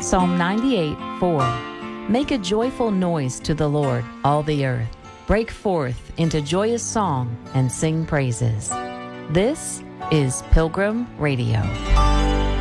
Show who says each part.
Speaker 1: Psalm 98:4. Make a joyful noise to the Lord, all the earth. Break forth into joyous song and sing praises. This is Pilgrim Radio.